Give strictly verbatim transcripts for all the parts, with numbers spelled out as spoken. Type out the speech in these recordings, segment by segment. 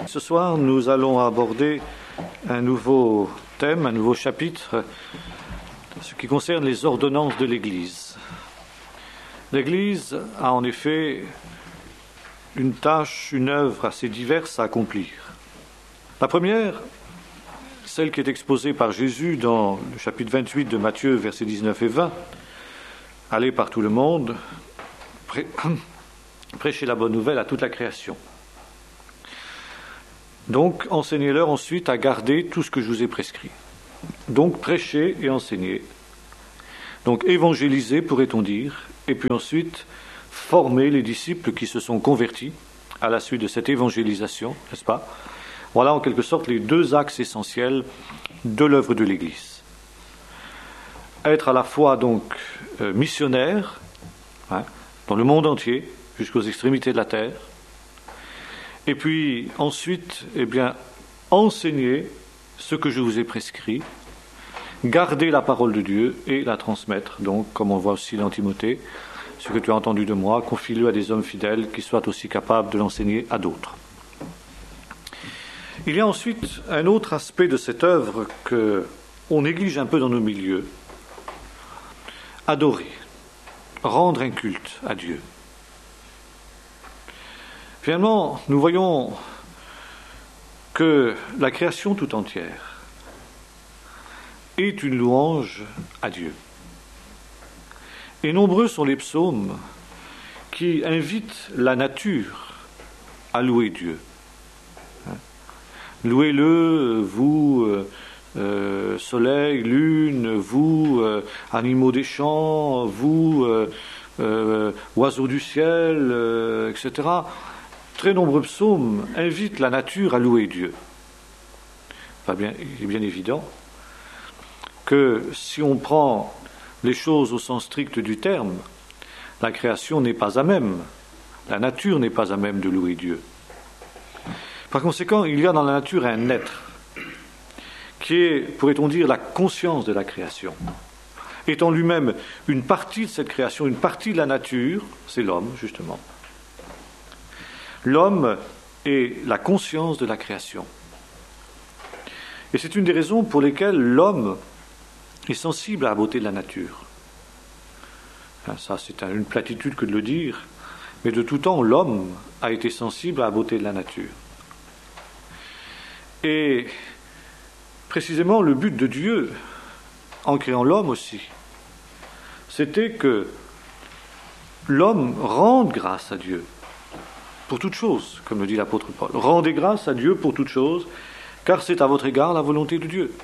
Ce soir, nous allons aborder un nouveau thème, un nouveau chapitre, ce qui concerne les ordonnances de l'Église. L'Église a en effet une tâche, une œuvre assez diverse à accomplir. La première, celle qui est exposée par Jésus dans le chapitre vingt-huit de Matthieu, versets dix-neuf et vingt, « Allez par tout le monde, pré- prêchez la bonne nouvelle à toute la création. » Donc, enseignez-leur ensuite à garder tout ce que je vous ai prescrit. Donc, prêchez et enseignez. Donc, évangéliser, pourrait-on dire, et puis ensuite, former les disciples qui se sont convertis à la suite de cette évangélisation, n'est-ce pas ? Voilà en quelque sorte les deux axes essentiels de l'œuvre de l'Église. Être à la fois donc euh, missionnaire, hein, dans le monde entier, jusqu'aux extrémités de la terre, et puis ensuite, eh bien, enseigner ce que je vous ai prescrit, garder la parole de Dieu et la transmettre. Donc, comme on voit aussi dans Timothée, ce que tu as entendu de moi, confie-le à des hommes fidèles qui soient aussi capables de l'enseigner à d'autres. Il y a ensuite un autre aspect de cette œuvre qu'on néglige un peu dans nos milieux. Adorer, rendre un culte à Dieu. Finalement, nous voyons que la création tout entière est une louange à Dieu. Et nombreux sont les psaumes qui invitent la nature à louer Dieu. Louez-le, vous, euh, euh, soleil, lune, vous, euh, animaux des champs, vous, euh, euh, oiseaux du ciel, euh, et cetera. Très nombreux psaumes invitent la nature à louer Dieu. Enfin, bien, il est bien évident que si on prend les choses au sens strict du terme, la création n'est pas à même, la nature n'est pas à même de louer Dieu. Par conséquent, il y a dans la nature un être qui est, pourrait-on dire, la conscience de la création. Étant lui-même une partie de cette création, une partie de la nature, c'est l'homme, justement. L'homme est la conscience de la création. Et c'est une des raisons pour lesquelles l'homme est sensible à la beauté de la nature. Ça, c'est une platitude que de le dire, mais de tout temps, l'homme a été sensible à la beauté de la nature. Et précisément, le but de Dieu, en créant l'homme aussi, c'était que l'homme rende grâce à Dieu pour toute chose, comme le dit l'apôtre Paul. Rendez grâce à Dieu pour toute chose, car c'est à votre égard la volonté de Dieu.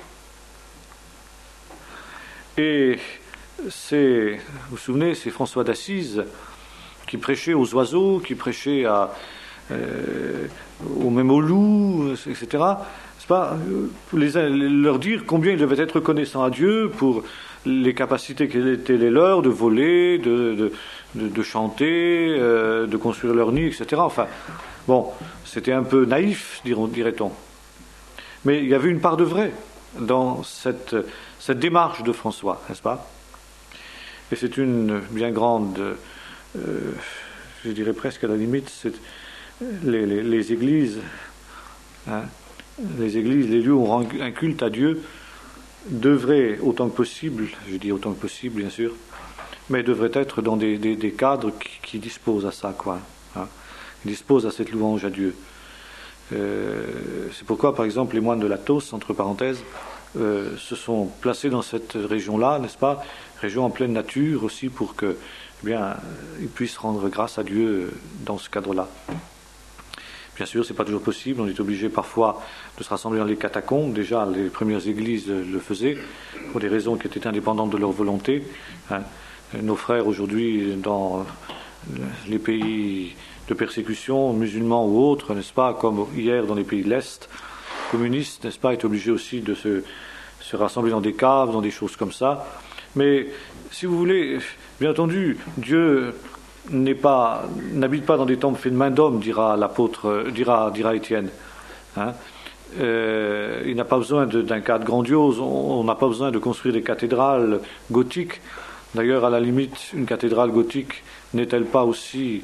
Et c'est, vous vous souvenez, c'est François d'Assise qui prêchait aux oiseaux, qui prêchait à, euh, ou même aux loups, et cetera. C'est pas les, leur dire combien ils devaient être reconnaissants à Dieu pour les capacités qui étaient les leurs de voler, de, de, de, de chanter, euh, de construire leur nid, et cetera. Enfin, bon, c'était un peu naïf, dirait-on. Mais il y avait une part de vrai dans cette, cette démarche de François, n'est-ce pas ? Et c'est une bien grande, euh, je dirais presque à la limite, c'est les, les, les églises, hein, les églises, les lieux où on rend un culte à Dieu, devraient, autant que possible, je dis autant que possible bien sûr, mais devraient être dans des, des, des cadres qui, qui disposent à ça, quoi, hein, qui disposent à cette louange à Dieu. Euh, c'est pourquoi, par exemple, les moines de l'Athos, entre parenthèses, euh, se sont placés dans cette région-là, n'est-ce pas, région en pleine nature aussi, pour que, eh bien, ils puissent rendre grâce à Dieu dans ce cadre-là. Bien sûr, c'est pas toujours possible. On est obligé parfois de se rassembler dans les catacombes. Déjà, les premières églises le faisaient pour des raisons qui étaient indépendantes de leur volonté. Hein. Nos frères aujourd'hui, dans les pays de persécution, musulmans ou autres, n'est-ce pas, comme hier dans les pays de l'Est, communistes, n'est-ce pas, étaient obligés aussi de se, se rassembler dans des caves, dans des choses comme ça. Mais, si vous voulez, bien entendu, Dieu n'est pas, n'habite pas dans des temples faits de main d'homme, dira l'apôtre, dira, dira Étienne. Hein, euh, il n'a pas besoin de, d'un cadre grandiose, on n'a pas besoin de construire des cathédrales gothiques. D'ailleurs, à la limite, une cathédrale gothique n'est-elle pas aussi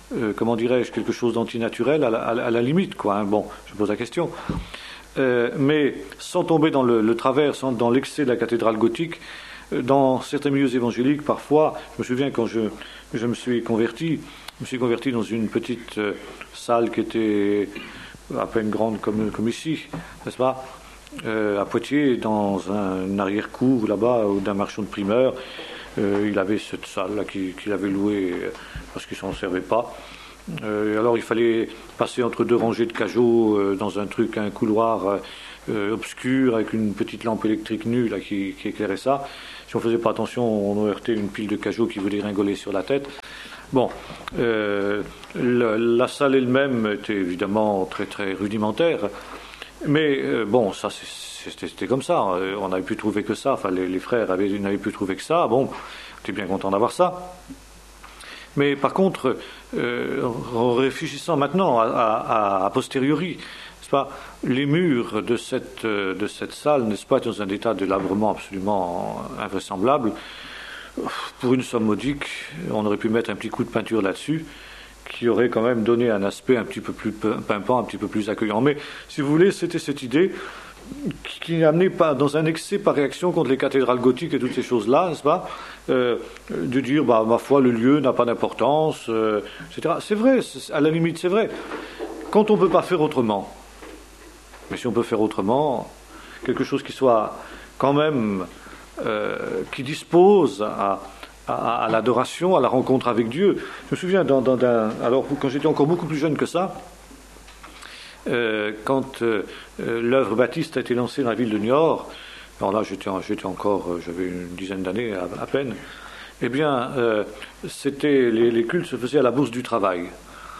euh, comment dirais-je, quelque chose d'antinaturel à, à, à la limite, quoi. Hein. Bon, je pose la question. Euh, mais sans tomber dans le, le travers, sans, dans l'excès de la cathédrale gothique, euh, dans certains milieux évangéliques, parfois, je me souviens quand je, je me suis converti, je me suis converti dans une petite euh, salle qui était à peine grande comme, comme ici, n'est-ce pas, euh, à Poitiers, dans un, un arrière-cour là-bas, d'un marchand de primeurs. Euh, il avait cette salle-là qu'il, qu'il avait louée parce qu'il ne s'en servait pas. Euh, et alors il fallait passer entre deux rangées de cageots euh, dans un truc, un couloir euh, obscur avec une petite lampe électrique nue là, qui, qui éclairait ça. Si on ne faisait pas attention, on heurtait une pile de cageots qui voulait ringoler sur la tête. Bon, euh, la, la salle elle-même était évidemment très très rudimentaire, mais euh, bon, ça c'était, c'était comme ça. On n'avait pu trouver que ça. Enfin, les, les frères avaient, n'avaient pu trouver que ça. Bon, j'étais bien content d'avoir ça. Mais par contre, euh, en réfléchissant maintenant à, à, à posteriori, n'est-ce pas, les murs de cette, de cette salle, n'est-ce pas, dans un état de délabrement absolument invraisemblable. Pour une somme modique, on aurait pu mettre un petit coup de peinture là-dessus, qui aurait quand même donné un aspect un petit peu plus pimpant, un petit peu plus accueillant. Mais, si vous voulez, c'était cette idée qui amenait pas dans un excès par réaction contre les cathédrales gothiques et toutes ces choses-là, n'est-ce pas, euh, de dire, bah, ma foi, le lieu n'a pas d'importance, euh, et cetera. C'est vrai, c'est, à la limite, c'est vrai. Quand on ne peut pas faire autrement, mais si on peut faire autrement, quelque chose qui soit quand même, euh, qui dispose à, à, à l'adoration, à la rencontre avec Dieu. Je me souviens, dans, dans, dans, alors quand j'étais encore beaucoup plus jeune que ça, Euh, quand euh, l'œuvre baptiste a été lancée dans la ville de Niort, alors là j'étais, j'étais encore, euh, j'avais une dizaine d'années à, à peine, eh bien euh, c'était, les, les cultes se faisaient à la Bourse du Travail.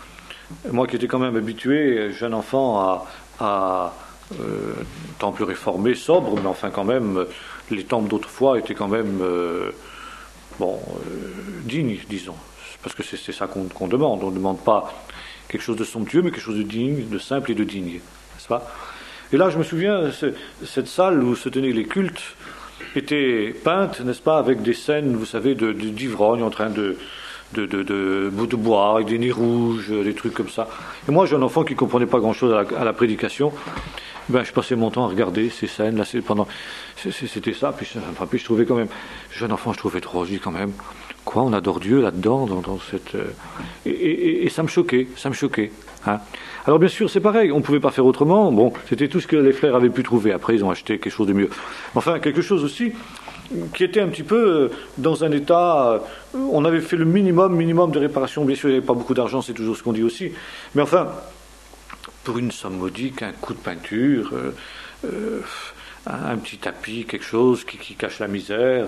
Moi qui étais quand même habitué, jeune enfant, à, à euh, temple réformé, sobre, mais enfin quand même, les temples d'autrefois étaient quand même, euh, bon, euh, dignes, disons, parce que c'est, c'est ça qu'on, qu'on demande, on ne demande pas quelque chose de somptueux, mais quelque chose de digne, de simple et de digne, n'est-ce pas? Et là, je me souviens, cette salle où se tenaient les cultes était peinte, n'est-ce pas, avec des scènes, vous savez, de, de, d'ivrognes en train de, de, de, de, de boire, avec des nez rouges, des trucs comme ça. Et moi, jeune enfant qui ne comprenait pas grand-chose à la, à la prédication, ben, je passais mon temps à regarder ces scènes, là, c'est, pendant, c'était ça, puis, enfin, puis je trouvais quand même, jeune enfant, je trouvais trop, je dis quand même, quoi, on adore Dieu là-dedans, dans, dans cette... Euh, et, et, et ça me choquait, ça me choquait. Hein. Alors bien sûr, c'est pareil, on ne pouvait pas faire autrement, bon, c'était tout ce que les frères avaient pu trouver, après ils ont acheté quelque chose de mieux. Enfin, quelque chose aussi qui était un petit peu dans un état... On avait fait le minimum, minimum de réparation, bien sûr, il n'y avait pas beaucoup d'argent, c'est toujours ce qu'on dit aussi, mais enfin, pour une somme modique, un coup de peinture... Euh, euh, un petit tapis, quelque chose qui, qui cache la misère,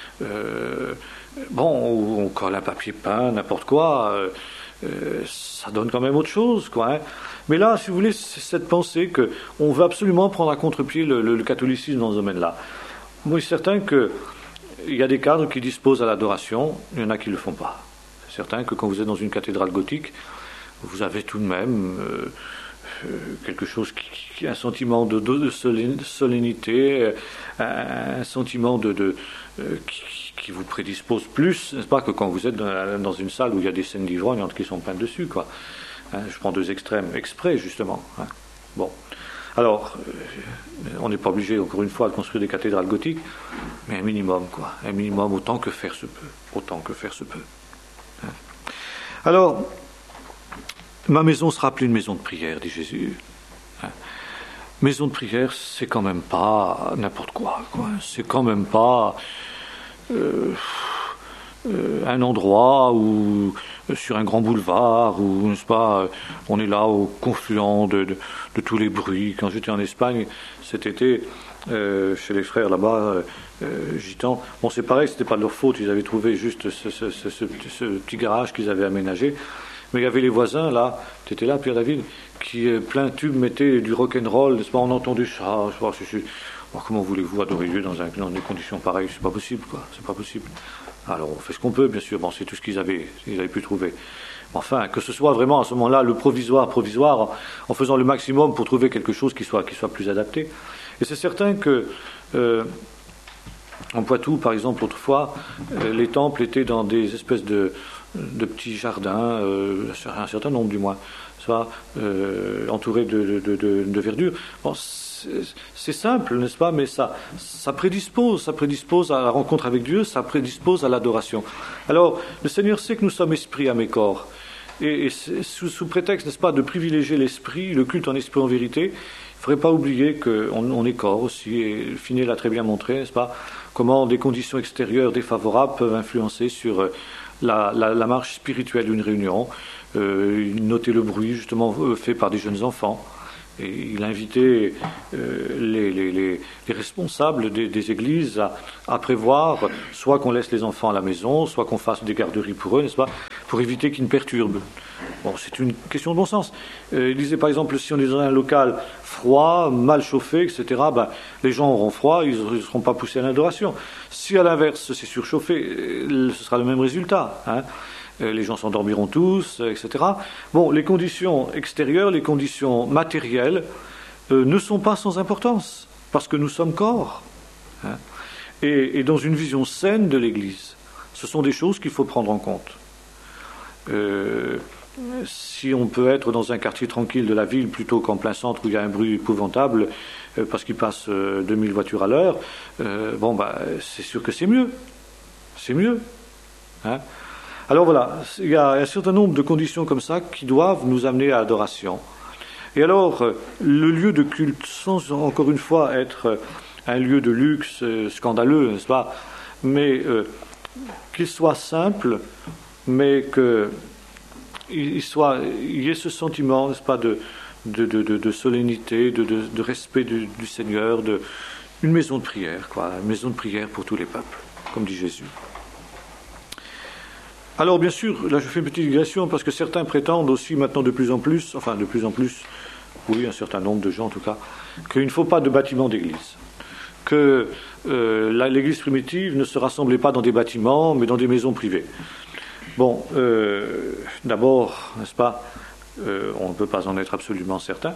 euh, bon, on colle un papier peint, n'importe quoi, euh, euh, ça donne quand même autre chose, quoi. Hein. Mais là, si vous voulez, c'est cette pensée qu'on veut absolument prendre à contre-pied le, le, le catholicisme dans ce domaine-là. Moi, je suis certain qu'il y a des cadres qui disposent à l'adoration, il y en a qui ne le font pas. C'est certain que quand vous êtes dans une cathédrale gothique, vous avez tout de même... Euh, quelque chose qui, qui un sentiment de, de, de solennité, un, un sentiment de, de euh, qui, qui vous prédispose plus, n'est-ce pas, que quand vous êtes dans, dans une salle où il y a des scènes d'ivrogne qui sont peintes dessus, quoi. Hein, je prends deux extrêmes exprès justement. Hein. Bon, alors euh, on n'est pas obligé encore une fois de construire des cathédrales gothiques, mais un minimum, quoi, un minimum autant que faire se peut, autant que faire se peut. Hein. Alors. Ma maison sera appelée une maison de prière, dit Jésus. Hein. Maison de prière, c'est quand même pas n'importe quoi, quoi. C'est quand même pas euh, euh, un endroit où, sur un grand boulevard, où, n'est-ce pas, on est là au confluent de, de, de tous les bruits. Quand j'étais en Espagne cet été, euh, chez les frères là-bas, euh, gitans, bon, c'est pareil, c'était pas de leur faute, ils avaient trouvé juste ce, ce, ce, ce, ce petit garage qu'ils avaient aménagé. Mais il y avait les voisins, là, tu étais là, Pierre David, qui, euh, plein tube, mettaient du rock'n'roll, n'est-ce pas, on entendait ça, je sais pas, c'est, bon, comment voulez-vous adorer Dieu dans, un, dans des conditions pareilles, c'est pas possible, quoi, c'est pas possible. Alors, on fait ce qu'on peut, bien sûr, bon, c'est tout ce qu'ils avaient, ils avaient pu trouver. Enfin, que ce soit vraiment, à ce moment-là, le provisoire, provisoire, en, en faisant le maximum pour trouver quelque chose qui soit, qui soit plus adapté. Et c'est certain que, euh, en Poitou, par exemple, autrefois, euh, les temples étaient dans des espèces de... de petits jardins, euh, un certain nombre du moins, soit euh, entourés de, de, de, de verdure. Bon, c'est simple, n'est-ce pas, mais ça, ça prédispose, ça prédispose à la rencontre avec Dieu, ça prédispose à l'adoration. Alors, le Seigneur sait que nous sommes esprit, âme et corps. Et, et sous, sous prétexte, n'est-ce pas, de privilégier l'esprit, le culte en esprit en vérité, il ne faudrait pas oublier qu'on on est corps aussi, et Finet l'a très bien montré, n'est-ce pas, comment des conditions extérieures défavorables peuvent influencer sur la, la, la marche spirituelle d'une réunion. Euh, notez le bruit, justement, fait par des jeunes enfants. Et il a invité euh, les, les, les, les responsables des, des églises à, à prévoir soit qu'on laisse les enfants à la maison, soit qu'on fasse des garderies pour eux, n'est-ce pas, pour éviter qu'ils ne perturbent. Bon, c'est une question de bon sens. Euh, il disait par exemple, si on est dans un local froid, mal chauffé, et cetera, ben, les gens auront froid, ils ne seront pas poussés à l'adoration. Si à l'inverse c'est surchauffé, ce sera le même résultat, hein. Les gens s'endormiront tous, et cetera. Bon, les conditions extérieures, les conditions matérielles euh, ne sont pas sans importance, parce que nous sommes corps. Hein. Et, et dans une vision saine de l'Église, ce sont des choses qu'il faut prendre en compte. Euh, si on peut être dans un quartier tranquille de la ville plutôt qu'en plein centre où il y a un bruit épouvantable euh, parce qu'il passe euh, deux mille voitures à l'heure, euh, bon, bah, c'est sûr que c'est mieux. C'est mieux. Hein. Alors voilà, il y a un certain nombre de conditions comme ça qui doivent nous amener à l'adoration. Et alors, le lieu de culte, sans encore une fois être un lieu de luxe scandaleux, n'est-ce pas, mais euh, qu'il soit simple, mais qu'il soit, il y ait ce sentiment, n'est-ce pas, de, de, de, de, de solennité, de, de, de respect du, du Seigneur, de, une maison de prière, quoi, une maison de prière pour tous les peuples, comme dit Jésus. Alors bien sûr, là je fais une petite digression parce que certains prétendent aussi maintenant de plus en plus, enfin de plus en plus, oui un certain nombre de gens en tout cas, qu'il ne faut pas de bâtiment d'église, que euh, la, l'église primitive ne se rassemblait pas dans des bâtiments mais dans des maisons privées. Bon, euh, d'abord, n'est-ce pas, euh, on ne peut pas en être absolument certain.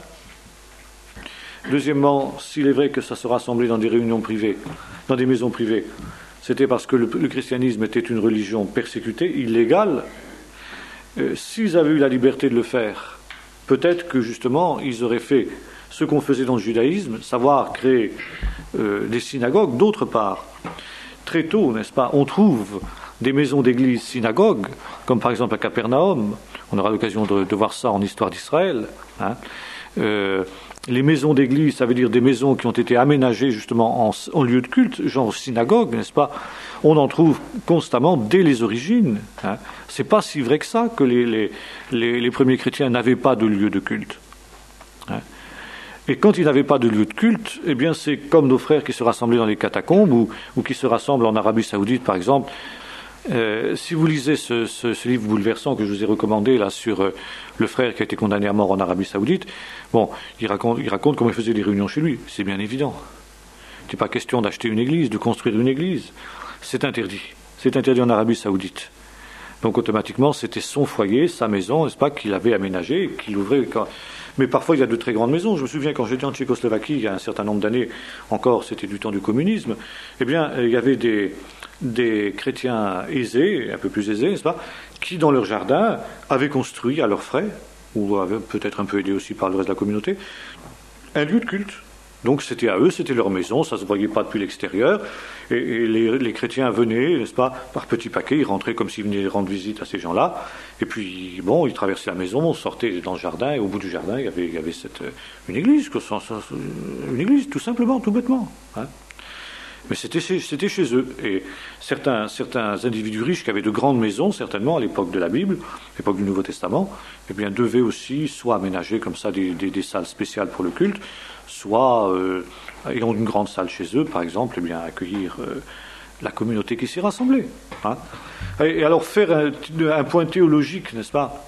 Deuxièmement, s'il est vrai que ça se rassemblait dans des réunions privées, dans des maisons privées, c'était parce que le, le christianisme était une religion persécutée, illégale. Euh, s'ils avaient eu la liberté de le faire, peut-être que justement ils auraient fait ce qu'on faisait dans le judaïsme, savoir créer euh, des synagogues. D'autre part, très tôt, n'est-ce pas, on trouve des maisons d'église synagogues, comme par exemple à Capernaum. On aura l'occasion de, de voir ça en histoire d'Israël. Hein. Euh, Les maisons d'église, ça veut dire des maisons qui ont été aménagées justement en, en lieu de culte, genre synagogue, n'est-ce pas? On en trouve constamment dès les origines. Hein. C'est pas si vrai que ça que les, les, les, les premiers chrétiens n'avaient pas de lieu de culte. Hein. Et quand ils n'avaient pas de lieu de culte, eh bien c'est comme nos frères qui se rassemblaient dans les catacombes ou, ou qui se rassemblent en Arabie Saoudite, par exemple. Euh, si vous lisez ce, ce, ce livre bouleversant que je vous ai recommandé là sur euh, le frère qui a été condamné à mort en Arabie Saoudite, bon, il raconte, il raconte comment il faisait des réunions chez lui. C'est bien évident. Il n'est pas question d'acheter une église, de construire une église. C'est interdit. C'est interdit en Arabie Saoudite. Donc automatiquement, c'était son foyer, sa maison, n'est-ce pas, qu'il avait aménagé, qu'il ouvrait. Quand... Mais parfois, il y a de très grandes maisons. Je me souviens quand j'étais en Tchécoslovaquie, il y a un certain nombre d'années, encore, c'était du temps du communisme. Eh bien, il y avait des des chrétiens aisés, un peu plus aisés, n'est-ce pas, qui dans leur jardin avaient construit à leurs frais, ou avaient peut-être un peu aidé aussi par le reste de la communauté, un lieu de culte. Donc c'était à eux, c'était leur maison, ça ne se voyait pas depuis l'extérieur, et, et les, les chrétiens venaient, n'est-ce pas, par petits paquets, ils rentraient comme s'ils venaient rendre visite à ces gens-là, et puis bon, ils traversaient la maison, sortaient dans le jardin, et au bout du jardin, il y avait, il y avait cette, une église, une église, tout simplement, tout bêtement, hein. Mais c'était, c'était chez eux. Et certains, certains individus riches qui avaient de grandes maisons, certainement, à l'époque de la Bible, à l'époque du Nouveau Testament, eh bien, devaient aussi soit aménager comme ça des, des, des salles spéciales pour le culte, soit, euh, ayant une grande salle chez eux, par exemple, eh bien, accueillir euh, la communauté qui s'y rassemblait. Hein. Et, et alors faire un, un point théologique, n'est-ce pas,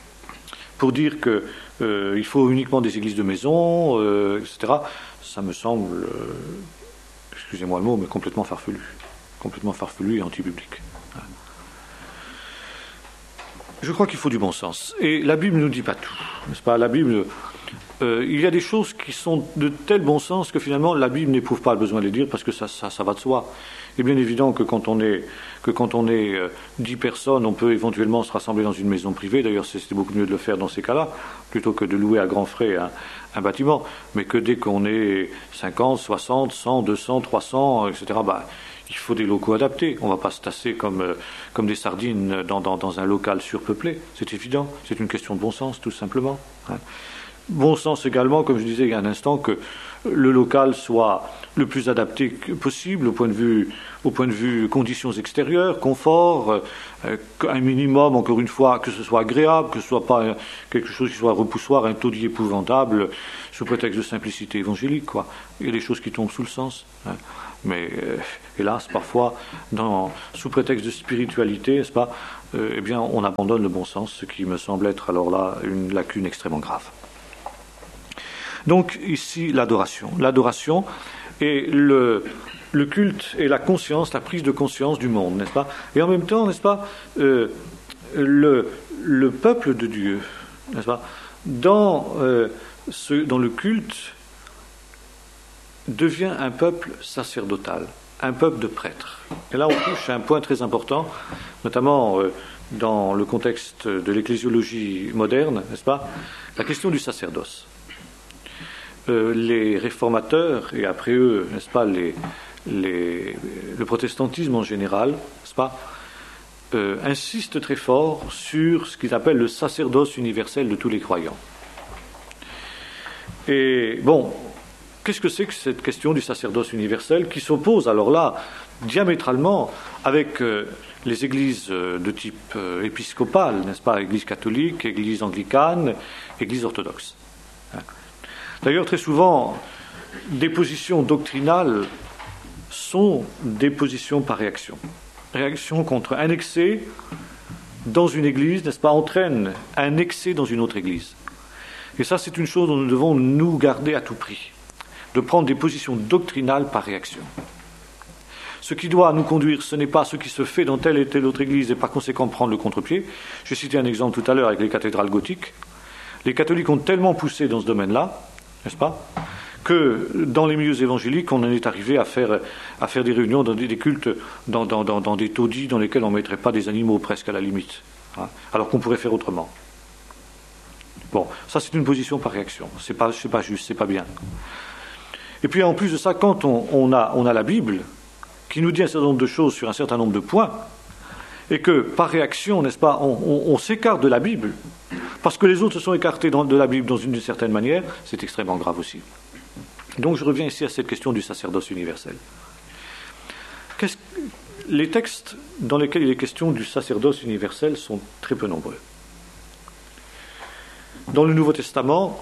pour dire qu'il euh, faut uniquement des églises de maison, euh, et cetera, ça me semble... Euh, excusez-moi le mot, mais complètement farfelu. Complètement farfelu et anti-biblique. Je crois qu'il faut du bon sens. Et la Bible ne nous dit pas tout, n'est-ce pas? La Bible euh, il y a des choses qui sont de tel bon sens que finalement la Bible n'éprouve pas le besoin de les dire parce que ça, ça, ça va de soi. Il est bien évident que quand on est, que quand on est euh, dix personnes, on peut éventuellement se rassembler dans une maison privée. D'ailleurs, c'est beaucoup mieux de le faire dans ces cas-là, plutôt que de louer à grands frais un, un bâtiment. Mais que dès qu'on est cinquante, soixante, cent, deux cents, trois cents, et cetera, bah, il faut des locaux adaptés. On ne va pas se tasser comme, euh, comme des sardines dans, dans, dans un local surpeuplé. C'est évident. C'est une question de bon sens, tout simplement. Hein. Bon sens également, comme je disais il y a un instant, que le local soit le plus adapté possible au point de vue, au point de vue conditions extérieures, confort, euh, un minimum, encore une fois, que ce soit agréable, que ce soit pas quelque chose qui soit repoussoir, un taudis épouvantable, sous prétexte de simplicité évangélique, quoi. Il y a des choses qui tombent sous le sens. Hein. Mais euh, hélas, parfois, dans, sous prétexte de spiritualité, n'est-ce pas, euh, eh bien, on abandonne le bon sens, ce qui me semble être alors là une lacune extrêmement grave. Donc ici, l'adoration. L'adoration est le, le culte et la conscience, la prise de conscience du monde, n'est-ce pas? Et en même temps, n'est-ce pas, euh, le, le peuple de Dieu, n'est-ce pas, dans, euh, ce, dans le culte, devient un peuple sacerdotal, un peuple de prêtres. Et là, on touche à un point très important, notamment euh, dans le contexte de l'ecclésiologie moderne, n'est-ce pas, la question du sacerdoce. Euh, les réformateurs, et après eux, n'est-ce pas, les, les, le protestantisme en général, n'est-ce pas, euh, insistent très fort sur ce qu'ils appellent le sacerdoce universel de tous les croyants. Et bon, qu'est-ce que c'est que cette question du sacerdoce universel qui s'oppose alors là diamétralement avec euh, les églises euh, de type euh, épiscopal, n'est-ce pas, église catholique, église anglicane, église orthodoxe. Hein. D'ailleurs, très souvent, des positions doctrinales sont des positions par réaction. Réaction contre un excès dans une église, n'est-ce pas, entraîne un excès dans une autre église. Et ça, c'est une chose dont nous devons nous garder à tout prix, de prendre des positions doctrinales par réaction. Ce qui doit nous conduire, ce n'est pas ce qui se fait dans telle et telle autre église et par conséquent prendre le contre-pied. J'ai cité un exemple tout à l'heure avec les cathédrales gothiques. Les catholiques ont tellement poussé dans ce domaine-là, n'est-ce pas, que dans les milieux évangéliques, on en est arrivé à faire, à faire des réunions, dans des, des cultes, dans, dans, dans, dans des taudis dans lesquels on ne mettrait pas des animaux presque à la limite, hein, alors qu'on pourrait faire autrement. Bon, ça c'est une position par réaction, c'est pas, c'est pas juste, c'est pas bien. Et puis en plus de ça, quand on, on, a, on a la Bible, qui nous dit un certain nombre de choses sur un certain nombre de points, et que par réaction, n'est-ce pas, on, on, on s'écarte de la Bible, parce que les autres se sont écartés dans, de la Bible dans une, d'une certaine manière, c'est extrêmement grave aussi. Donc je reviens ici à cette question du sacerdoce universel. Qu'est-ce, les textes dans lesquels il est question du sacerdoce universel sont très peu nombreux. Dans le Nouveau Testament,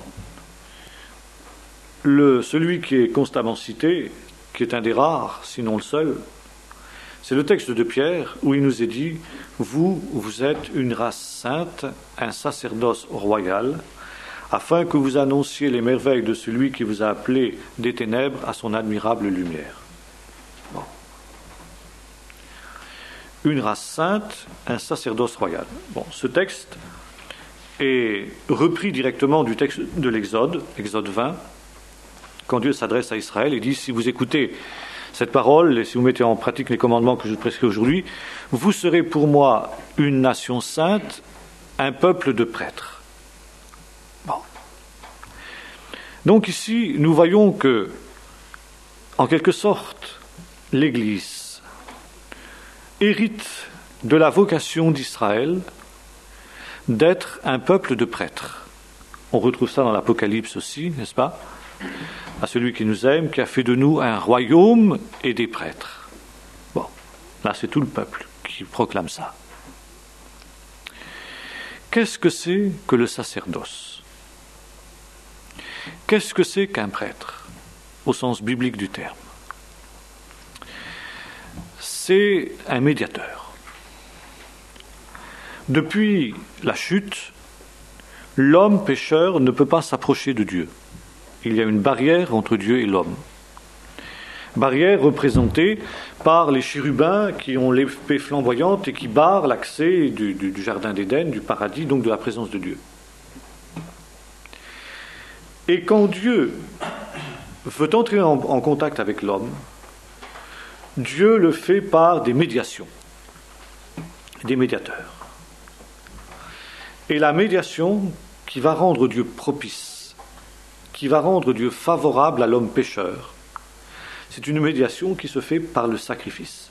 le, celui qui est constamment cité, qui est un des rares, sinon le seul, c'est le texte de Pierre où il nous est dit « Vous, vous êtes une race sainte, un sacerdoce royal, afin que vous annonciez les merveilles de celui qui vous a appelé des ténèbres à son admirable lumière. » Bon. Une race sainte, un sacerdoce royal. Bon, ce texte est repris directement du texte de l'Exode, Exode vingt, quand Dieu s'adresse à Israël et dit « Si vous écoutez cette parole, et si vous mettez en pratique les commandements que je vous prescris aujourd'hui, vous serez pour moi une nation sainte, un peuple de prêtres. » Bon. Donc ici, nous voyons que, en quelque sorte, l'Église hérite de la vocation d'Israël d'être un peuple de prêtres. On retrouve ça dans l'Apocalypse aussi, n'est-ce pas ? À celui qui nous aime, qui a fait de nous un royaume et des prêtres. Bon, là c'est tout le peuple qui proclame ça. Qu'est-ce que c'est que le sacerdoce ? Qu'est-ce que c'est qu'un prêtre, au sens biblique du terme ? C'est un médiateur. Depuis la chute, l'homme pécheur ne peut pas s'approcher de Dieu. Il y a une barrière entre Dieu et l'homme. Barrière représentée par les chérubins qui ont l'épée flamboyante et qui barrent l'accès du, du, du jardin d'Éden, du paradis, donc de la présence de Dieu. Et quand Dieu veut entrer en, en contact avec l'homme, Dieu le fait par des médiations, des médiateurs. Et la médiation qui va rendre Dieu propice, qui va rendre Dieu favorable à l'homme pécheur, c'est une médiation qui se fait par le sacrifice.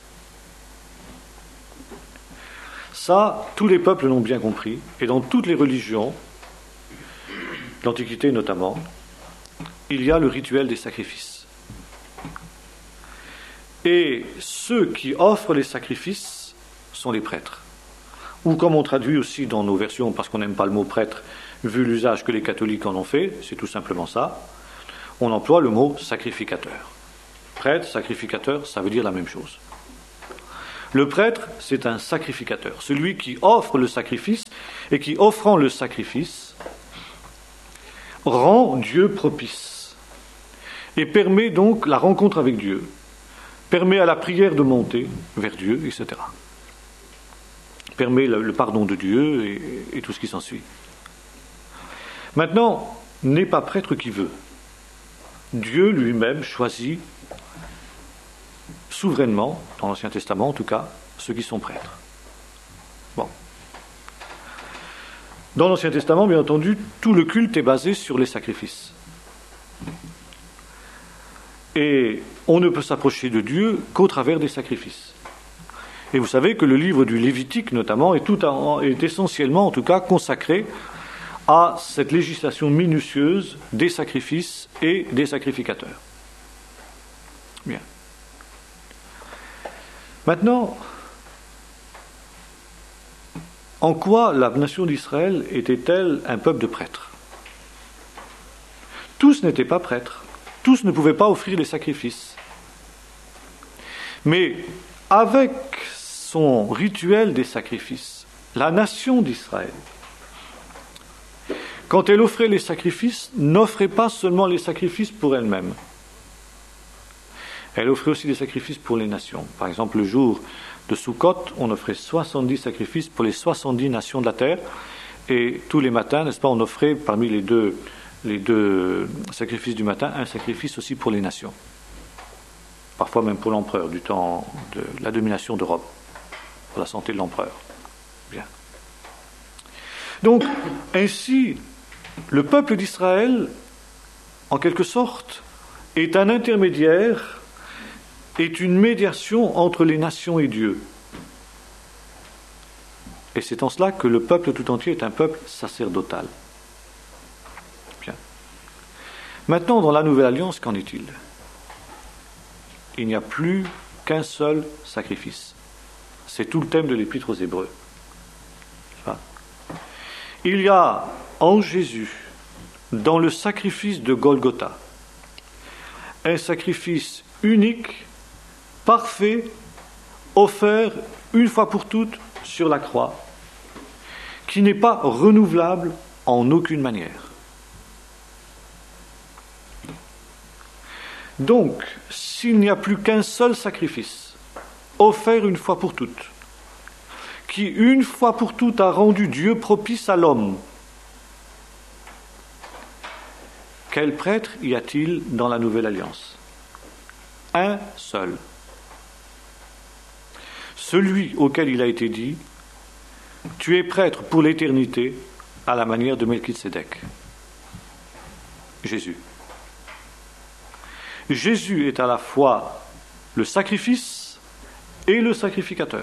Ça, tous les peuples l'ont bien compris, et dans toutes les religions, l'Antiquité notamment, il y a le rituel des sacrifices. Et ceux qui offrent les sacrifices sont les prêtres. Ou comme on traduit aussi dans nos versions, parce qu'on n'aime pas le mot prêtre, vu l'usage que les catholiques en ont fait, c'est tout simplement ça, on emploie le mot sacrificateur. Prêtre, sacrificateur, ça veut dire la même chose. Le prêtre, c'est un sacrificateur, celui qui offre le sacrifice et qui, offrant le sacrifice, rend Dieu propice et permet donc la rencontre avec Dieu, permet à la prière de monter vers Dieu, et cetera. Permet le, le pardon de Dieu et, et tout ce qui s'ensuit. Maintenant, n'est pas prêtre qui veut. Dieu lui-même choisit souverainement, dans l'Ancien Testament en tout cas, ceux qui sont prêtres. Bon. Dans l'Ancien Testament, bien entendu, tout le culte est basé sur les sacrifices. Et on ne peut s'approcher de Dieu qu'au travers des sacrifices. Et vous savez que le livre du Lévitique, notamment, est, tout en, est essentiellement, en tout cas, consacré à cette législation minutieuse des sacrifices et des sacrificateurs. Bien. Maintenant, en quoi la nation d'Israël était-elle un peuple de prêtres ? Tous n'étaient pas prêtres, tous ne pouvaient pas offrir les sacrifices. Mais avec son rituel des sacrifices, la nation d'Israël, quand elle offrait les sacrifices, n'offrait pas seulement les sacrifices pour elle-même. Elle offrait aussi des sacrifices pour les nations. Par exemple, le jour de Sukkot, on offrait soixante-dix sacrifices pour les soixante-dix nations de la terre. Et tous les matins, n'est-ce pas, on offrait parmi les deux, les deux sacrifices du matin, un sacrifice aussi pour les nations. Parfois même pour l'empereur, du temps de la domination de Rome, pour la santé de l'empereur. Bien. Donc, ainsi, le peuple d'Israël, en quelque sorte, est un intermédiaire, est une médiation entre les nations et Dieu. Et c'est en cela que le peuple tout entier est un peuple sacerdotal. Bien. Maintenant, dans la Nouvelle Alliance, qu'en est-il ? Il n'y a plus qu'un seul sacrifice. C'est tout le thème de l'Épître aux Hébreux. Il y a en Jésus, dans le sacrifice de Golgotha, un sacrifice unique, parfait, offert une fois pour toutes sur la croix, qui n'est pas renouvelable en aucune manière. Donc, s'il n'y a plus qu'un seul sacrifice, offert une fois pour toutes, qui une fois pour toutes a rendu Dieu propice à l'homme, quel prêtre y a-t-il dans la Nouvelle Alliance ? Un seul. Celui auquel il a été dit « Tu es prêtre pour l'éternité à la manière de Melchisédek ». Jésus. Jésus est à la fois le sacrifice et le sacrificateur.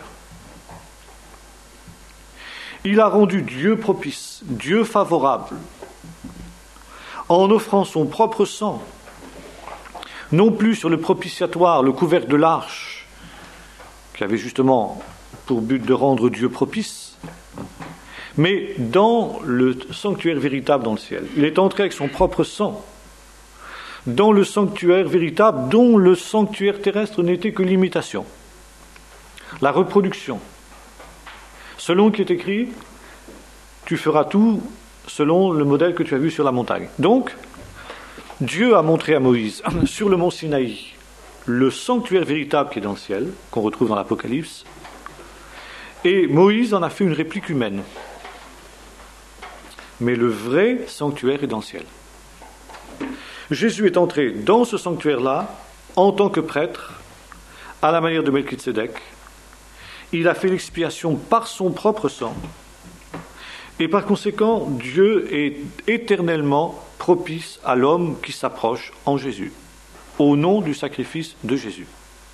Il a rendu Dieu propice, Dieu favorable, en offrant son propre sang, non plus sur le propitiatoire, le couvercle de l'arche, qui avait justement pour but de rendre Dieu propice, mais dans le sanctuaire véritable dans le ciel. Il est entré avec son propre sang dans le sanctuaire véritable, dont le sanctuaire terrestre n'était que l'imitation, la reproduction. Selon ce qui est écrit, tu feras tout selon le modèle que tu as vu sur la montagne. Donc, Dieu a montré à Moïse, sur le mont Sinaï, le sanctuaire véritable qui est dans le ciel, qu'on retrouve dans l'Apocalypse, et Moïse en a fait une réplique humaine. Mais le vrai sanctuaire est dans le ciel. Jésus est entré dans ce sanctuaire-là en tant que prêtre, à la manière de Melchizedek. Il a fait l'expiation par son propre sang. Et par conséquent, Dieu est éternellement propice à l'homme qui s'approche en Jésus, au nom du sacrifice de Jésus.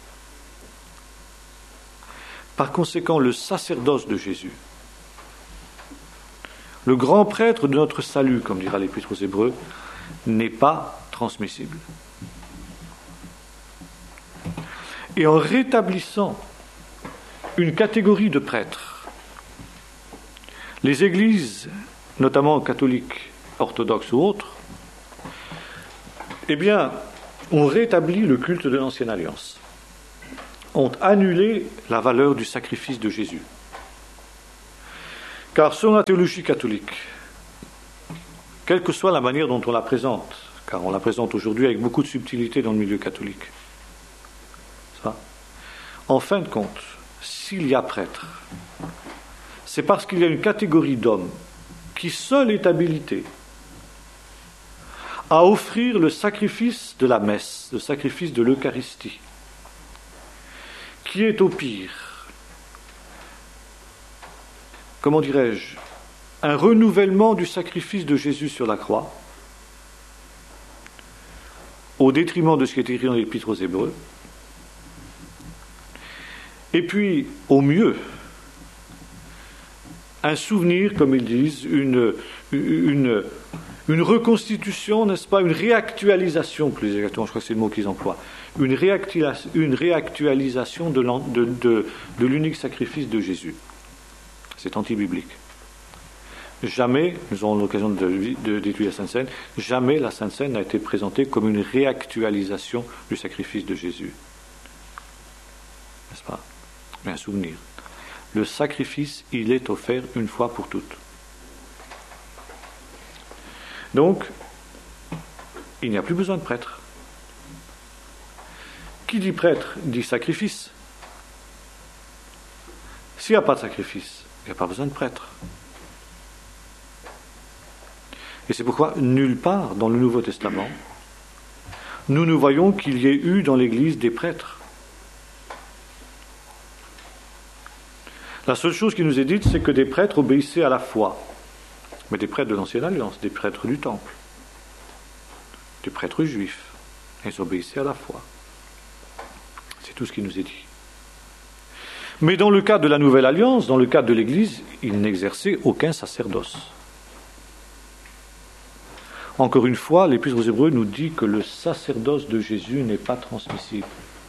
Par conséquent, le sacerdoce de Jésus, le grand prêtre de notre salut, comme dira l'Épître aux Hébreux, n'est pas transmissible. Et en rétablissant une catégorie de prêtres, les églises, notamment catholiques, orthodoxes ou autres, eh bien, ont rétabli le culte de l'Ancienne Alliance, ont annulé la valeur du sacrifice de Jésus. Car selon la théologie catholique, quelle que soit la manière dont on la présente, car on la présente aujourd'hui avec beaucoup de subtilité dans le milieu catholique, ça, en fin de compte, s'il y a prêtre, c'est parce qu'il y a une catégorie d'hommes qui seule est habilitée à offrir le sacrifice de la messe, le sacrifice de l'Eucharistie, qui est au pire, comment dirais-je, un renouvellement du sacrifice de Jésus sur la croix, au détriment de ce qui est écrit dans l'Épître aux Hébreux, et puis, au mieux, un souvenir, comme ils disent, une, une, une reconstitution, n'est-ce pas, une réactualisation, plus exactement, je crois que c'est le mot qu'ils emploient, une, réactua- une réactualisation de, de, de, de l'unique sacrifice de Jésus. C'est anti-biblique. Jamais, nous aurons l'occasion de, de, d'étudier la Sainte Seine, jamais la Sainte Seine n'a été présentée comme une réactualisation du sacrifice de Jésus. N'est-ce pas? Mais un souvenir. Le sacrifice, il est offert une fois pour toutes. Donc, il n'y a plus besoin de prêtre. Qui dit prêtre, dit sacrifice. S'il n'y a pas de sacrifice, il n'y a pas besoin de prêtre. Et c'est pourquoi, nulle part dans le Nouveau Testament, nous nous voyons qu'il y ait eu dans l'Église des prêtres. La seule chose qui nous est dite, c'est que des prêtres obéissaient à la foi. Mais des prêtres de l'Ancienne Alliance, des prêtres du Temple, des prêtres juifs, ils obéissaient à la foi. C'est tout ce qui nous est dit. Mais dans le cas de la Nouvelle Alliance, dans le cas de l'Église, ils n'exerçaient aucun sacerdoce. Encore une fois, l'Épître aux Hébreux nous dit que le sacerdoce de Jésus n'est pas transmissible.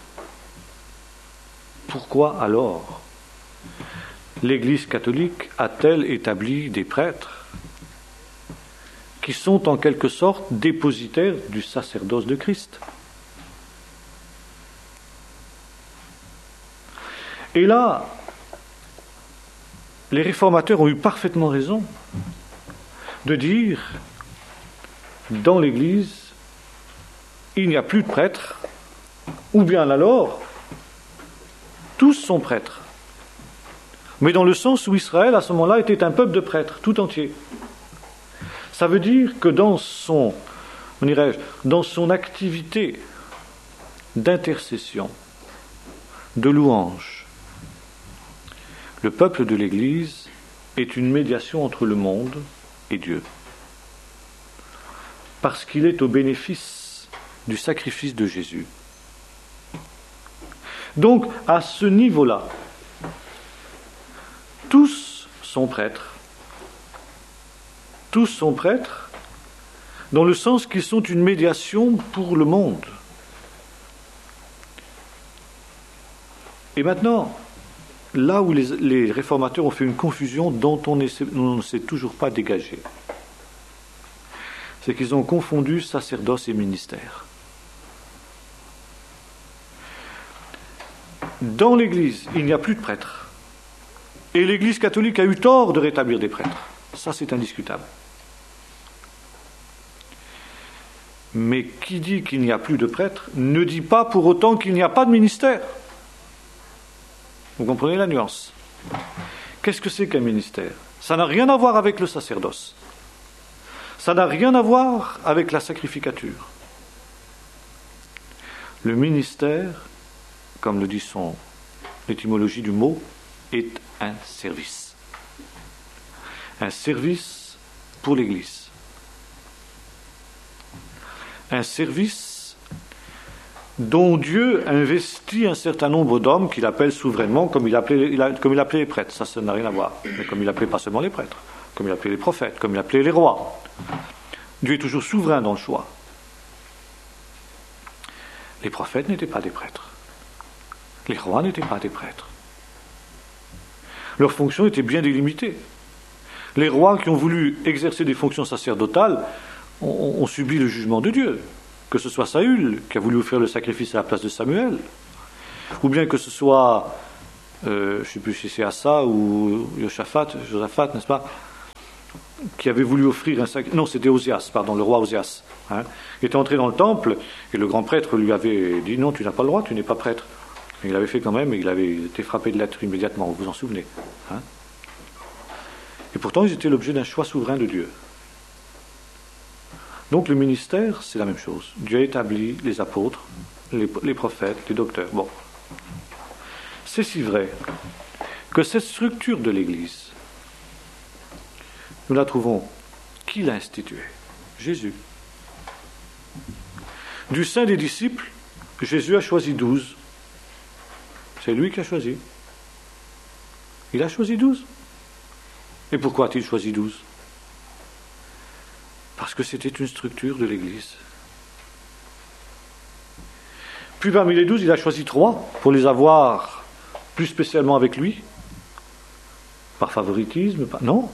Pourquoi alors l'Église catholique a-t-elle établi des prêtres qui sont en quelque sorte dépositaires du sacerdoce de Christ? Et là, les réformateurs ont eu parfaitement raison de dire, dans l'Église, il n'y a plus de prêtres, ou bien alors, tous sont prêtres. Mais dans le sens où Israël, à ce moment-là, était un peuple de prêtres, tout entier. Ça veut dire que dans son, on dirait, dans son activité d'intercession, de louange, le peuple de l'Église est une médiation entre le monde et Dieu. Parce qu'il est au bénéfice du sacrifice de Jésus. Donc, à ce niveau-là, tous sont prêtres. Tous sont prêtres, dans le sens qu'ils sont une médiation pour le monde. Et maintenant, là où les, les réformateurs ont fait une confusion dont on, essaie, on ne s'est toujours pas dégagé, c'est qu'ils ont confondu sacerdoce et ministère. Dans l'Église, il n'y a plus de prêtres. Et l'Église catholique a eu tort de rétablir des prêtres. Ça, c'est indiscutable. Mais qui dit qu'il n'y a plus de prêtres ne dit pas pour autant qu'il n'y a pas de ministère. Vous comprenez la nuance? Qu'est-ce que c'est qu'un ministère? Ça n'a rien à voir avec le sacerdoce. Ça n'a rien à voir avec la sacrificature. Le ministère, comme le dit son l'étymologie du mot, est un service. Un service pour l'Église. Un service dont Dieu investit un certain nombre d'hommes qu'il appelle souverainement, comme il appelait, il a, comme il appelait les prêtres. Ça, ça n'a rien à voir. Mais comme il appelait pas seulement les prêtres, comme il appelait les prophètes, comme il appelait les rois. Dieu est toujours souverain dans le choix. Les prophètes n'étaient pas des prêtres. Les rois n'étaient pas des prêtres. Leurs fonctions étaient bien délimitées. Les rois qui ont voulu exercer des fonctions sacerdotales ont, ont subi le jugement de Dieu. Que ce soit Saül, qui a voulu offrir le sacrifice à la place de Samuel, ou bien que ce soit, euh, je ne sais plus si c'est Asa ou Josaphat, Josaphat, n'est-ce pas, qui avait voulu offrir un sacrifice. Non, c'était Osias, pardon, le roi Osias. Hein, il était entré dans le temple, et le grand prêtre lui avait dit « Non, tu n'as pas le droit, tu n'es pas prêtre ». Mais il l'avait fait quand même, et il avait été frappé de lettres immédiatement, vous vous en souvenez. Hein. Et pourtant, ils étaient l'objet d'un choix souverain de Dieu. Donc le ministère, c'est la même chose. Dieu a établi les apôtres, les, les prophètes, les docteurs. Bon. C'est si vrai que cette structure de l'Église, nous la trouvons. Qui l'a instituée? Jésus. Du sein des disciples, Jésus a choisi douze. C'est lui qui a choisi. Il a choisi douze. Et pourquoi a-t-il choisi douze? Parce que c'était une structure de l'Église. Puis parmi les douze, il a choisi trois pour les avoir plus spécialement avec lui. Par favoritisme, par... non.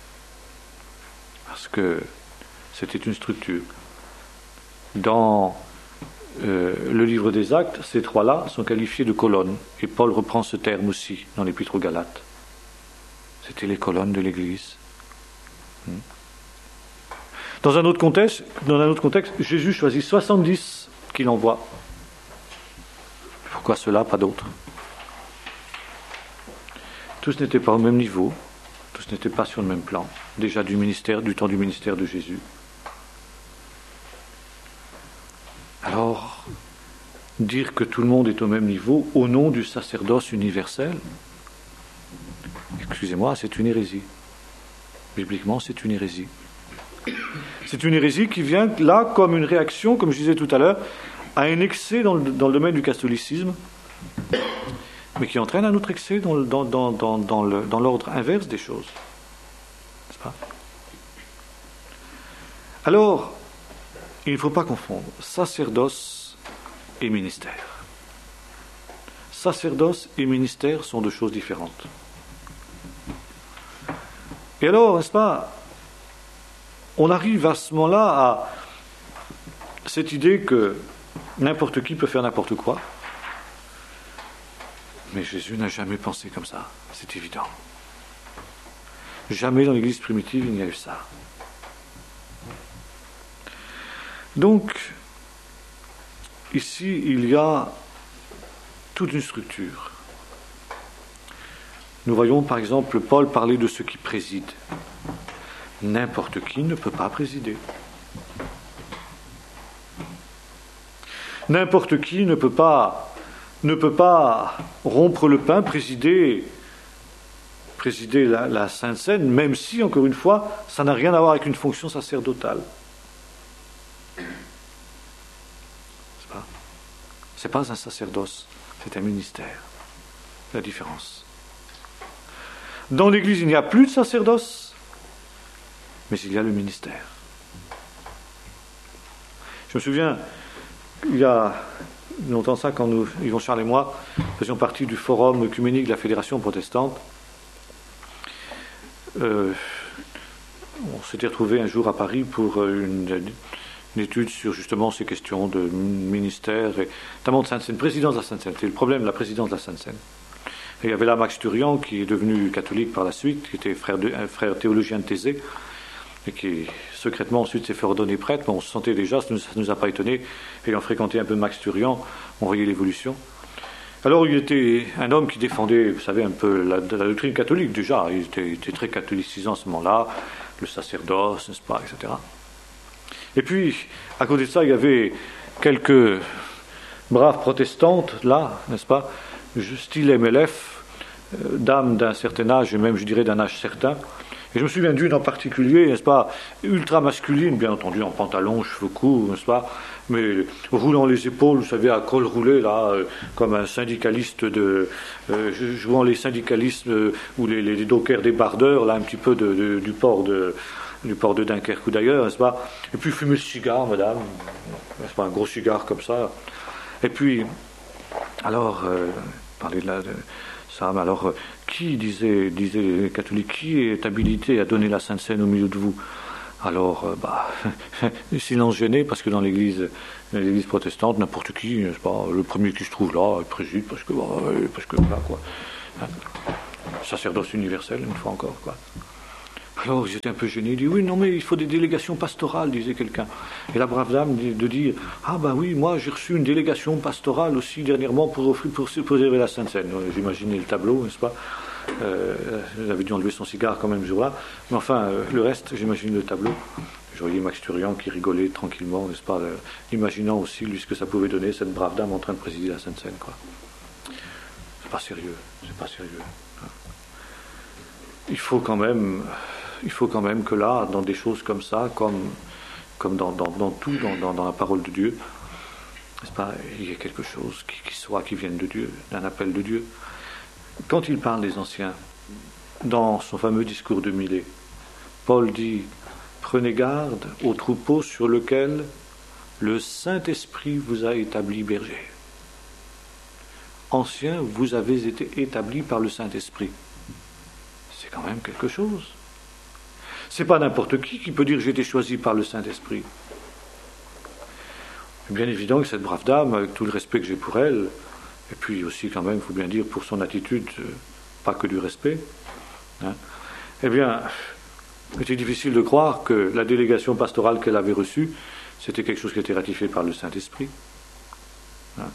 Parce que c'était une structure. Dans euh, le livre des Actes, ces trois-là sont qualifiés de colonnes. Et Paul reprend ce terme aussi dans l'Épître aux Galates. C'était les colonnes de l'Église. Hmm. Dans un autre contexte, dans un autre contexte, Jésus choisit soixante-dix qu'il envoie. Pourquoi cela, pas d'autres? Tous n'étaient pas au même niveau, tous n'étaient pas sur le même plan, déjà du ministère, du temps du ministère de Jésus. Alors, dire que tout le monde est au même niveau au nom du sacerdoce universel, excusez-moi, c'est une hérésie. Bibliquement, c'est une hérésie. C'est une hérésie qui vient là comme une réaction, comme je disais tout à l'heure, à un excès dans le, dans le domaine du catholicisme, mais qui entraîne un autre excès dans, dans, dans, dans, dans, le, dans l'ordre inverse des choses. N'est-ce pas? Alors, il ne faut pas confondre sacerdoce et ministère. Sacerdoce et ministère sont deux choses différentes. Et alors, n'est-ce pas, on arrive à ce moment-là à cette idée que n'importe qui peut faire n'importe quoi. Mais Jésus n'a jamais pensé comme ça, c'est évident. Jamais dans l'Église primitive il n'y a eu ça. Donc, ici, il y a toute une structure. Nous voyons par exemple Paul parler de ceux qui président. N'importe qui ne peut pas présider. N'importe qui ne peut pas, ne peut pas rompre le pain, présider, présider la, la Sainte Seine, même si, encore une fois, ça n'a rien à voir avec une fonction sacerdotale. C'est pas, c'est pas un sacerdoce, c'est un ministère. La différence. Dans l'Église, il n'y a plus de sacerdoce, mais il y a le ministère. Je me souviens, il y a longtemps ça, quand nous, Yvon Charles et moi, faisions partie du forum œcuménique de la Fédération protestante, euh, on s'était retrouvés un jour à Paris pour une, une étude sur justement ces questions de ministère, et notamment de Sainte-Seine, présidence de la Sainte-Seine. C'était le problème de la présidence de la Sainte-Seine. Et il y avait là Max Turian, qui est devenu catholique par la suite, qui était frère de, un frère théologien de Thésée, et qui secrètement ensuite s'est fait ordonner prêtre, mais on se sentait déjà, ça ne nous, nous a pas étonné, ayant fréquenté un peu Max Turian, on voyait l'évolution. Alors il était un homme qui défendait, vous savez, un peu la, la doctrine catholique déjà, il était, il était très catholicisant à ce moment-là, le sacerdoce, n'est-ce pas, et cetera. Et puis, à côté de ça, il y avait quelques brave protestante, là, n'est-ce pas, style M L F, euh, dame d'un certain âge, et même, je dirais, d'un âge certain. Et je me souviens d'une en particulier, n'est-ce pas, ultra masculine, bien entendu, en pantalon, cheveux courts, n'est-ce pas, mais roulant les épaules, vous savez, à col roulé, là, euh, comme un syndicaliste de... Euh, jouant les syndicalistes euh, ou les, les dockers débardeurs, là, un petit peu de, de, du port de... du port de Dunkerque ou d'ailleurs, n'est-ce pas, et puis fumer le cigare, madame, n'est-ce pas, un gros cigare comme ça, et puis, alors, euh, parler de la... De, ça, mais alors, euh, qui, disaient, disaient les catholiques, qui est habilité à donner la Sainte Seine au milieu de vous? Alors, euh, bah, silence gêné, parce que dans l'église, l'église protestante, n'importe qui, n'est-ce pas, le premier qui se trouve là, il préside, parce que, bah, parce que, voilà, quoi. Hein, sacerdoce universel, une fois encore, quoi. Alors, j'étais un peu gêné, il dit, oui, non, mais il faut des délégations pastorales, disait quelqu'un. Et la brave dame de dire, ah ben oui, moi j'ai reçu une délégation pastorale aussi dernièrement pour offrir, pour préserver la Sainte Seine. J'imaginais le tableau, n'est-ce pas, euh, elle avait dû enlever son cigare quand même ce jour-là, mais enfin, euh, le reste, j'imagine le tableau. Je voyais Max Turian qui rigolait tranquillement, n'est-ce pas, euh, imaginant aussi lui ce que ça pouvait donner, cette brave dame en train de présider la Sainte Seine, quoi. C'est pas sérieux, c'est pas sérieux. Il faut quand même... Il faut quand même que là, dans des choses comme ça, comme, comme dans, dans, dans tout, dans, dans, dans la parole de Dieu, n'est-ce pas, il y a quelque chose qui, qui soit, qui vienne de Dieu, d'un appel de Dieu. Quand il parle des anciens, dans son fameux discours de Milet, Paul dit, prenez garde au troupeau sur lequel le Saint-Esprit vous a établi berger. Anciens, vous avez été établis par le Saint-Esprit. C'est quand même quelque chose. C'est pas n'importe qui qui peut dire j'ai été choisi par le Saint-Esprit. Bien évident que cette brave dame, avec tout le respect que j'ai pour elle, et puis aussi quand même, il faut bien dire, pour son attitude, pas que du respect, hein, eh bien, c'était difficile de croire que la délégation pastorale qu'elle avait reçue, c'était quelque chose qui était ratifié par le Saint-Esprit. Hein.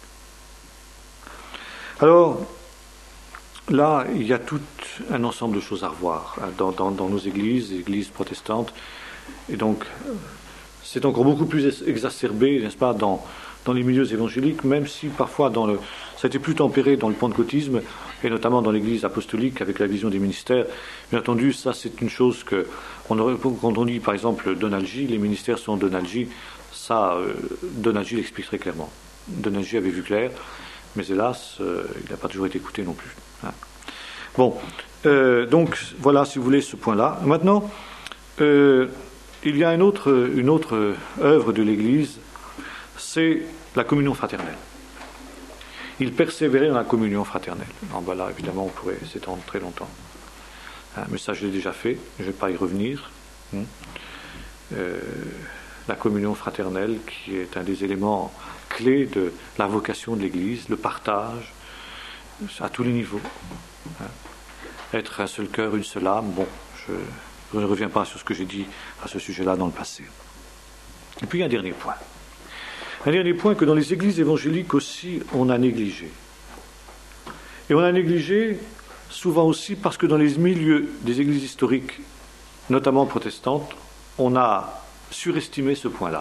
Alors, là, il y a tout un ensemble de choses à revoir hein, dans, dans, dans nos églises, églises protestantes, et donc c'est encore beaucoup plus exacerbé, n'est-ce pas, dans, dans les milieux évangéliques, même si parfois dans le, ça a été plus tempéré dans le pentecôtisme, et notamment dans l'église apostolique avec la vision des ministères. Bien entendu, ça c'est une chose que, on aurait, quand on dit par exemple Donald-J, les ministères sont Donald-J, ça, euh, Donald-J l'explique très clairement. Donald-J avait vu clair, mais hélas, euh, il n'a pas toujours été écouté non plus. Hein. Bon, euh, donc voilà, si vous voulez, ce point-là. Maintenant, euh, il y a une autre, une autre œuvre de l'Église, c'est la communion fraternelle. Il persévérait dans la communion fraternelle. Alors voilà, évidemment, on pourrait s'étendre très longtemps. Hein, mais ça, je l'ai déjà fait, je ne vais pas y revenir. Hein. Euh, la communion fraternelle, qui est un des éléments clés de la vocation de l'Église, le partage, à tous les niveaux. Hein. Être un seul cœur, une seule âme, bon, je, je ne reviens pas sur ce que j'ai dit à ce sujet-là dans le passé. Et puis un dernier point. Un dernier point que dans les églises évangéliques aussi, on a négligé. Et on a négligé souvent aussi parce que dans les milieux des églises historiques, notamment protestantes, on a surestimé ce point-là.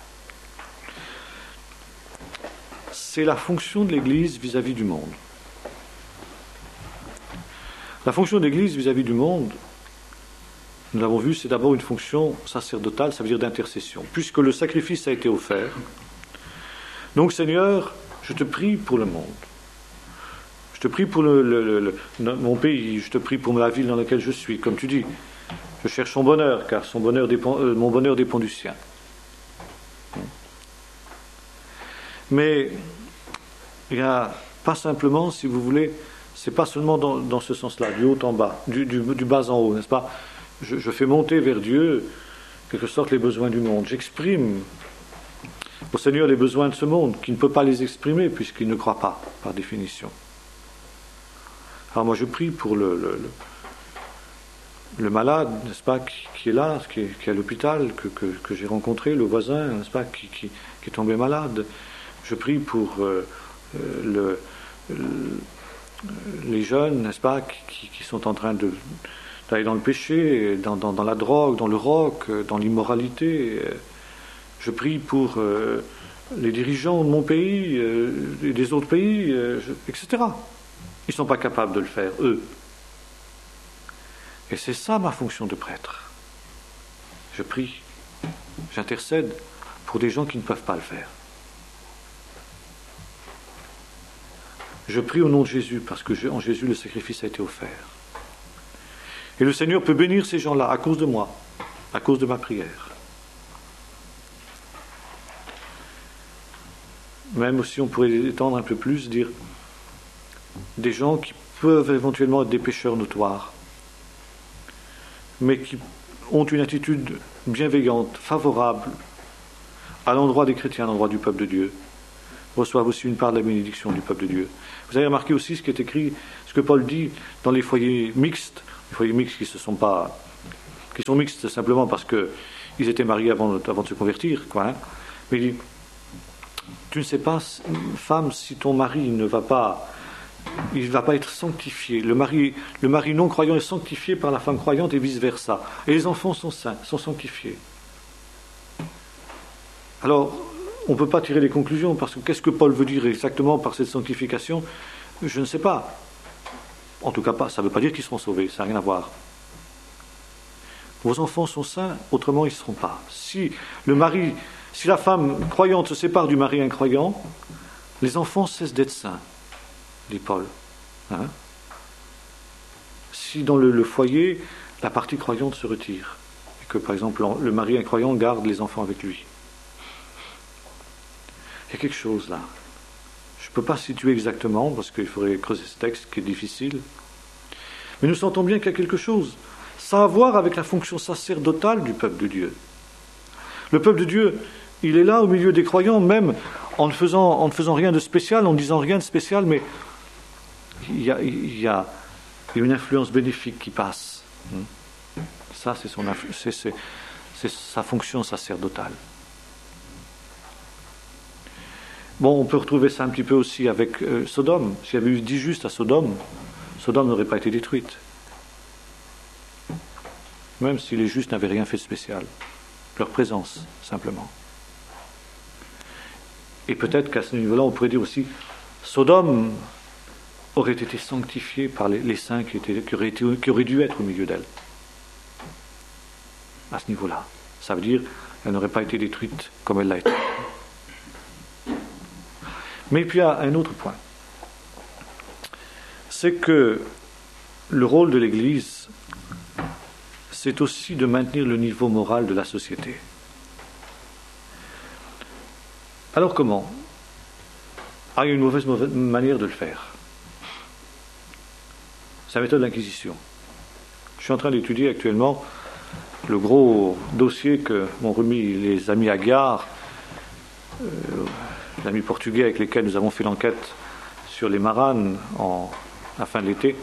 C'est la fonction de l'Église vis-à-vis du monde. La fonction de l'Église vis-à-vis du monde, nous l'avons vu, c'est d'abord une fonction sacerdotale, ça veut dire d'intercession, puisque le sacrifice a été offert. Donc Seigneur, je te prie pour le monde. Je te prie pour le, le, le, le, mon pays, je te prie pour la ville dans laquelle je suis. Comme tu dis, je cherche son bonheur, car son bonheur dépend, euh, mon bonheur dépend du sien. Mais il n'y a pas simplement, si vous voulez, c'est pas seulement dans, dans ce sens-là, du haut en bas, du, du, du bas en haut, n'est-ce pas? je, je fais monter vers Dieu, en quelque sorte, les besoins du monde. J'exprime au Seigneur les besoins de ce monde, qui ne peut pas les exprimer, puisqu'il ne croit pas, par définition. Alors moi je prie pour le, le, le, le malade, n'est-ce pas, qui, qui est là, qui est, qui est à l'hôpital, que, que, que j'ai rencontré, le voisin, n'est-ce pas, qui, qui, qui est tombé malade. Je prie pour euh, le, le les jeunes, n'est-ce pas, qui, qui sont en train de, d'aller dans le péché, dans, dans, dans la drogue, dans le rock, dans l'immoralité. Je prie pour euh, les dirigeants de mon pays euh, et des autres pays, euh, je, et cetera. Ils ne sont pas capables de le faire, eux. Et c'est ça ma fonction de prêtre. Je prie, j'intercède pour des gens qui ne peuvent pas le faire. Je prie au nom de Jésus, parce que en Jésus le sacrifice a été offert. Et le Seigneur peut bénir ces gens-là à cause de moi, à cause de ma prière. Même aussi on pourrait étendre un peu plus, dire des gens qui peuvent éventuellement être des pécheurs notoires, mais qui ont une attitude bienveillante, favorable à l'endroit des chrétiens, à l'endroit du peuple de Dieu, reçoivent aussi une part de la bénédiction du peuple de Dieu. Vous avez remarqué aussi ce qui est écrit, ce que Paul dit dans les foyers mixtes, les foyers mixtes qui se sont pas, qui sont mixtes simplement parce que ils étaient mariés avant, avant de se convertir, quoi. Hein. Mais il dit, tu ne sais pas, femme, si ton mari ne va pas, il ne va pas être sanctifié. Le mari, le mari non croyant est sanctifié par la femme croyante et vice versa. Et les enfants sont saints, sont sanctifiés. Alors, on ne peut pas tirer des conclusions, parce que qu'est-ce que Paul veut dire exactement par cette sanctification? Je ne sais pas. En tout cas, pas, ça ne veut pas dire qu'ils seront sauvés, ça n'a rien à voir. Vos enfants sont saints, autrement ils ne seront pas. Si le mari, si la femme croyante se sépare du mari incroyant, les enfants cessent d'être saints, dit Paul. Hein? Si dans le, le foyer, la partie croyante se retire, et que par exemple le mari incroyant garde les enfants avec lui. Il y a quelque chose là. Je ne peux pas situer exactement, parce qu'il faudrait creuser ce texte qui est difficile. Mais nous sentons bien qu'il y a quelque chose. Ça a à voir avec la fonction sacerdotale du peuple de Dieu. Le peuple de Dieu, il est là au milieu des croyants, même en ne faisant, en ne faisant rien de spécial, en ne disant rien de spécial, mais il y a, il y a une influence bénéfique qui passe. Ça, c'est, son, c'est, c'est, c'est sa fonction sacerdotale. Bon, on peut retrouver ça un petit peu aussi avec euh, Sodome. S'il y avait eu dix justes à Sodome, Sodome n'aurait pas été détruite. Même si les justes n'avaient rien fait de spécial. Leur présence, simplement. Et peut-être qu'à ce niveau-là, on pourrait dire aussi, Sodome aurait été sanctifiée par les, les saints qui, étaient, qui, auraient été, qui auraient dû être au milieu d'elle. À ce niveau-là. Ça veut dire qu'elle n'aurait pas été détruite comme elle l'a été. Mais puis il y a un autre point. C'est que le rôle de l'Église, c'est aussi de maintenir le niveau moral de la société. Alors comment? Ah, il y a une mauvaise, mauvaise manière de le faire. C'est la méthode de l'Inquisition. Je suis en train d'étudier actuellement le gros dossier que m'ont remis les amis Aguiar, euh, l'amis portugais avec lesquels nous avons fait l'enquête sur les Maranes en, à la fin de l'été,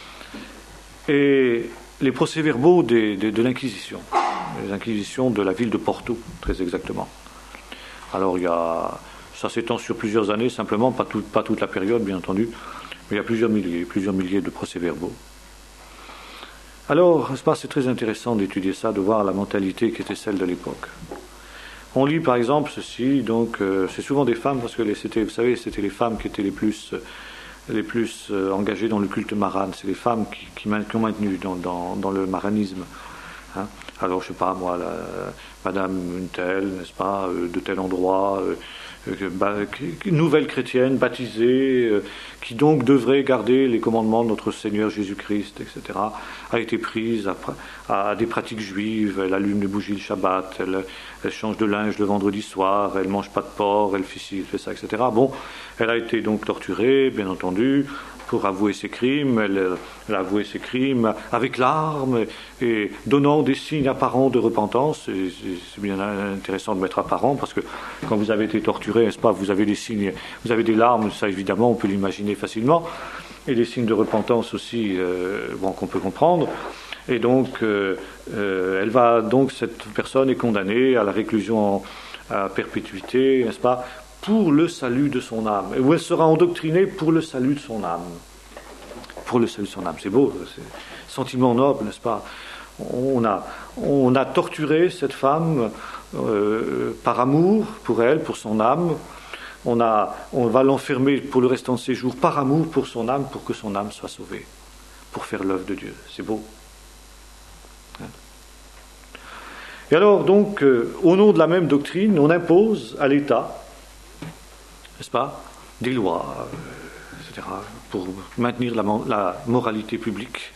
et les procès-verbaux des, des, de l'Inquisition, les Inquisitions de la ville de Porto, très exactement. Alors il y a, ça s'étend sur plusieurs années, simplement, pas, tout, pas toute la période, bien entendu, mais il y a plusieurs milliers, plusieurs milliers de procès-verbaux. Alors, c'est très intéressant d'étudier ça, de voir la mentalité qui était celle de l'époque. On lit par exemple ceci, donc euh, c'est souvent des femmes, parce que les, c'était, vous savez, c'était les femmes qui étaient les plus, les plus euh, engagées dans le culte marane, c'est les femmes qui, qui, qui ont maintenu dans, dans, dans le maranisme. Hein. Alors je sais pas moi, la, Madame une telle, n'est-ce pas, euh, de tel endroit, euh, euh, bah, nouvelle chrétienne, baptisée, euh, qui donc devrait garder les commandements de notre Seigneur Jésus-Christ, et cetera, a été prise à, à des pratiques juives, elle allume les bougies le Shabbat, elle, elle change de linge le vendredi soir, elle mange pas de porc, elle fait ci, elle fait ça, et cetera. Bon, elle a été donc torturée, bien entendu, pour avouer ses crimes. Elle, elle a avoué ses crimes avec larmes et donnant des signes apparents de repentance. Et c'est bien intéressant de mettre apparent, parce que quand vous avez été torturé, n'est-ce pas, vous avez des signes, vous avez des larmes, ça évidemment, on peut l'imaginer facilement, et des signes de repentance aussi, euh, bon, qu'on peut comprendre. Et donc, euh, euh, elle va donc, cette personne est condamnée à la réclusion à perpétuité, n'est-ce pas, pour le salut de son âme, où elle sera endoctrinée pour le salut de son âme. Pour le salut de son âme, c'est beau, c'est sentiment noble, n'est-ce pas? On a, on a torturé cette femme euh, par amour pour elle, pour son âme. On, a, on va l'enfermer pour le restant de ses jours par amour pour son âme, pour que son âme soit sauvée, pour faire l'œuvre de Dieu. C'est beau. Et alors, donc, euh, au nom de la même doctrine, on impose à l'État, n'est-ce pas, des lois, euh, et cetera, pour maintenir la, la moralité publique.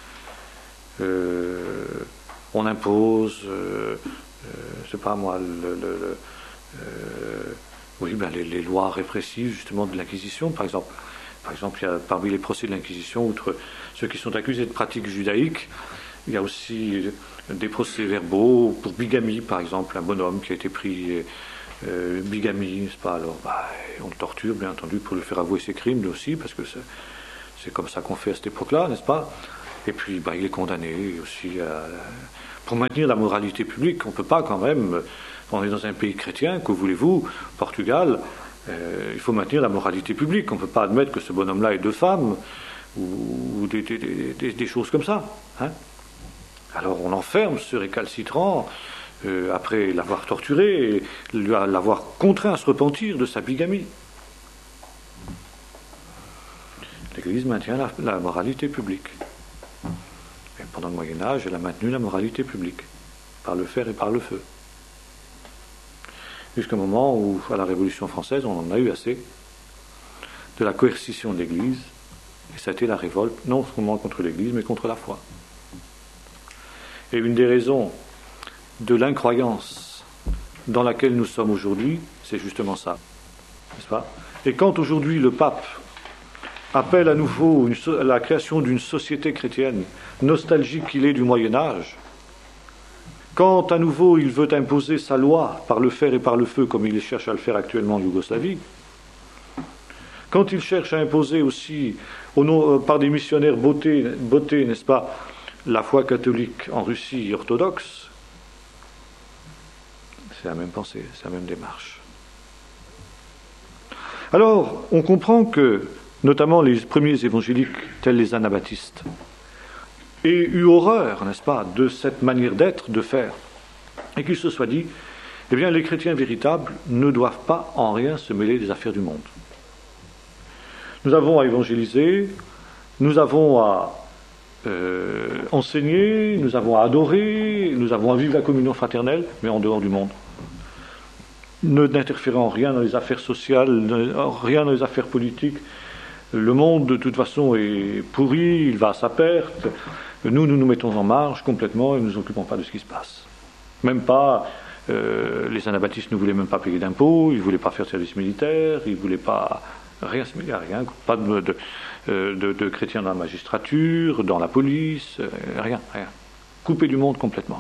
Euh, on impose, euh, euh, je sais pas moi, le, le, le, euh, oui, ben les, les lois répressives justement de l'Inquisition, par exemple. Par exemple, il y a parmi les procès de l'Inquisition, outre ceux qui sont accusés de pratiques judaïques, il y a aussi des procès-verbaux pour bigamie, par exemple, un bonhomme qui a été pris euh, bigamie, n'est-ce pas? Alors, bah, on le torture, bien entendu, pour lui faire avouer ses crimes, lui aussi, parce que c'est, c'est comme ça qu'on fait à cette époque-là, n'est-ce pas? Et puis, bah, il est condamné aussi à, pour maintenir la moralité publique. On ne peut pas quand même, on est dans un pays chrétien, que voulez-vous, Portugal, euh, il faut maintenir la moralité publique. On ne peut pas admettre que ce bonhomme-là ait deux femmes, ou, ou des, des, des, des choses comme ça, hein? Alors on enferme ce récalcitrant, euh, après l'avoir torturé, et l'avoir contraint à se repentir de sa bigamie. L'Église maintient la, la moralité publique. Et pendant le Moyen-Âge, elle a maintenu la moralité publique, par le fer et par le feu. Jusqu'au moment où, à la Révolution française, on en a eu assez de la coercition de l'Église, et ça a été la révolte, non seulement contre l'Église, mais contre la foi. Et une des raisons de l'incroyance dans laquelle nous sommes aujourd'hui, c'est justement ça, n'est-ce pas? Et quand aujourd'hui le pape appelle à nouveau une, la création d'une société chrétienne, nostalgique qu'il est du Moyen-Âge, quand à nouveau il veut imposer sa loi par le fer et par le feu, comme il cherche à le faire actuellement en Yougoslavie, quand il cherche à imposer aussi, au nom, euh, par des missionnaires beauté, beauté, n'est-ce pas, la foi catholique en Russie orthodoxe, c'est la même pensée, c'est la même démarche. Alors, on comprend que, notamment les premiers évangéliques, tels les anabaptistes, aient eu horreur, n'est-ce pas, de cette manière d'être, de faire, et qu'il se soit dit, eh bien, les chrétiens véritables ne doivent pas en rien se mêler des affaires du monde. Nous avons à évangéliser, nous avons à Euh, enseigner, nous avons à adorer, nous avons à vivre la communion fraternelle, mais en dehors du monde. Ne n'interférez en rien dans les affaires sociales, rien dans les affaires politiques. Le monde, de toute façon, est pourri, il va à sa perte. Nous, nous nous mettons en marge complètement et nous ne nous occupons pas de ce qui se passe. Même pas, euh, les anabaptistes ne voulaient même pas payer d'impôts, ils ne voulaient pas faire de service militaire, ils ne voulaient pas... Rien, il n'y a rien, pas de, de, de, de chrétiens dans la magistrature, dans la police, rien, rien. Coupé du monde complètement.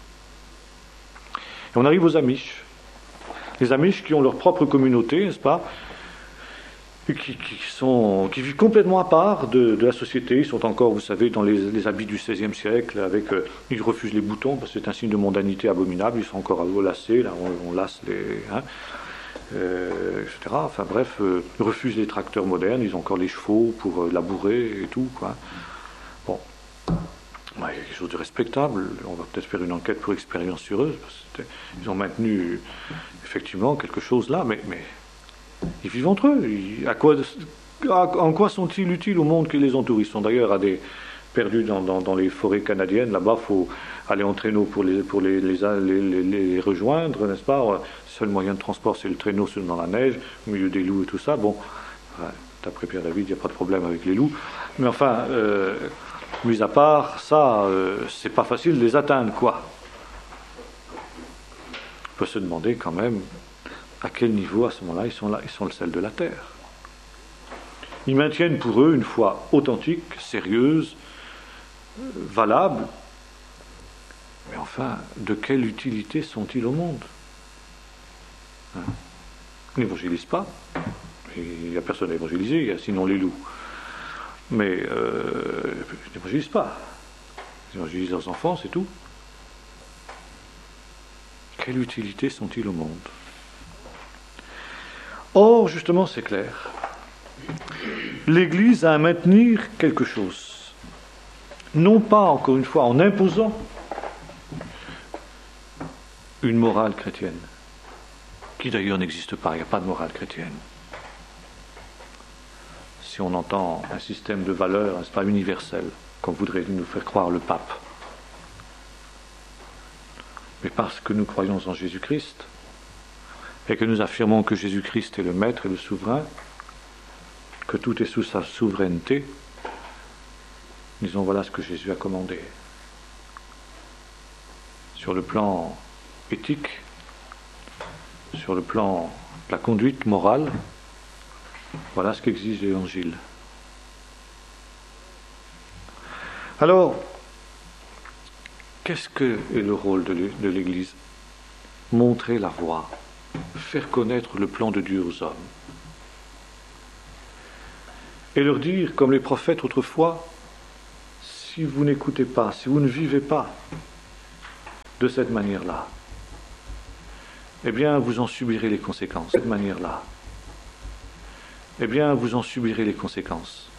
Et on arrive aux Amish. Les Amish qui ont leur propre communauté, n'est-ce pas, qui, qui, sont, qui vivent complètement à part de, de la société. Ils sont encore, vous savez, dans les, les habits du seizième siècle, avec, euh, ils refusent les boutons, parce que c'est un signe de mondanité abominable, ils sont encore à l'eau lacés, là, on, on lasse les... Hein, Euh, et cetera. Enfin bref, euh, refusent les tracteurs modernes, ils ont encore les chevaux pour euh, labourer et tout, quoi. Bon, ouais, il y a quelque chose de respectable. On va peut-être faire une enquête pour expérience sur eux, parce qu'ils ont maintenu effectivement quelque chose là, mais, mais ils vivent entre eux. Ils, à quoi, à, en quoi sont-ils utiles au monde qui les entoure? Ils sont d'ailleurs à des, perdus dans, dans, dans les forêts canadiennes. Là-bas, il faut aller en traîneau pour les, pour les, les, les, les, les rejoindre, n'est-ce pas? Le seul moyen de transport, c'est le traîneau dans la neige, au milieu des loups et tout ça. Bon, ouais, d'après Pierre David, il n'y a pas de problème avec les loups. Mais enfin, euh, mis à part ça, euh, c'est pas facile de les atteindre, quoi. On peut se demander quand même à quel niveau, à ce moment-là, ils sont là, ils sont le sel de la terre. Ils maintiennent pour eux une foi authentique, sérieuse, valable. Mais enfin, de quelle utilité sont-ils au monde? Ils n'évangélisent pas. Il n'y a personne à évangéliser, il y a sinon les loups. Mais euh, ils n'évangélisent pas. Ils évangélisent leurs enfants, c'est tout. Quelle utilité sont-ils au monde? Or, justement, c'est clair. L'Église a à maintenir quelque chose. Non pas, encore une fois, en imposant une morale chrétienne, qui d'ailleurs n'existe pas, il n'y a pas de morale chrétienne. Si on entend un système de valeurs, n'est-ce pas, universel, comme voudrait nous faire croire le pape. Mais parce que nous croyons en Jésus-Christ, et que nous affirmons que Jésus-Christ est le maître et le souverain, que tout est sous sa souveraineté, disons voilà ce que Jésus a commandé. Sur le plan éthique, sur le plan de la conduite morale, voilà ce qu'exige l'Évangile. Alors, qu'est-ce que est le rôle de l'Église? Montrer la voie, faire connaître le plan de Dieu aux hommes. Et leur dire, comme les prophètes autrefois, si vous n'écoutez pas, si vous ne vivez pas de cette manière-là, eh bien, vous en subirez les conséquences. De cette manière-là, eh bien, vous en subirez les conséquences.